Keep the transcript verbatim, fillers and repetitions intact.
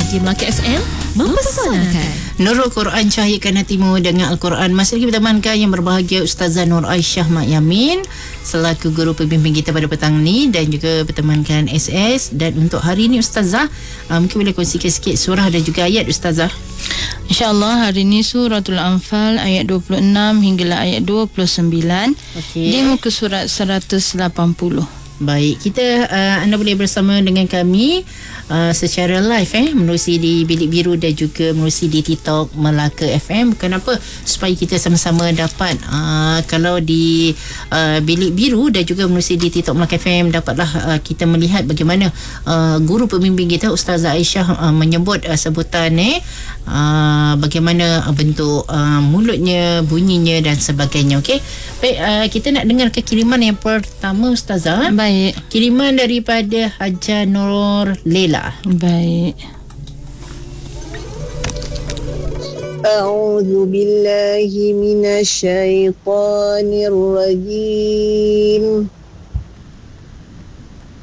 di Melaka F M mempesonakan. Nurul Quran cahayakan hatimu dengan Al-Quran. Masih lagi bertemankan yang berbahagia Ustazah Nur Aisyah Mak Yamin selaku guru pembimbing kita pada petang ni, dan juga bertemankan S S. Dan untuk hari ni Ustazah, uh, mungkin boleh kongsikan sikit surah dan juga ayat Ustazah. InsyaAllah hari ini Suratul Anfal ayat dua puluh enam hinggalah ayat dua puluh sembilan. Okey. Di muka surat seratus lapan puluh. Baik, kita uh, anda boleh bersama dengan kami uh, secara live eh menerusi di Bilik Biru dan juga menerusi di TikTok Melaka F M. Kenapa? Supaya kita sama-sama dapat uh, kalau di uh, Bilik Biru dan juga menerusi di TikTok Melaka F M, dapatlah uh, kita melihat bagaimana uh, guru pembimbing kita Ustazah Aisyah uh, menyebut uh, sebutan eh uh, bagaimana uh, bentuk uh, mulutnya, bunyinya dan sebagainya. Okey. Baik, uh, kita nak dengar kekiriman yang pertama Ustazah. Baik. Kiriman daripada Haja Nur Lela. Baik. A'udzu billahi minasy syaithanir rajim.